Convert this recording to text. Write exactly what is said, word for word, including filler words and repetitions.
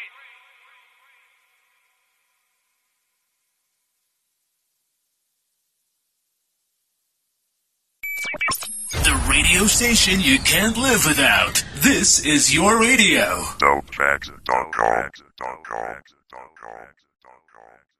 The radio station you can't live without. This is your radio. Dope Facts dot com.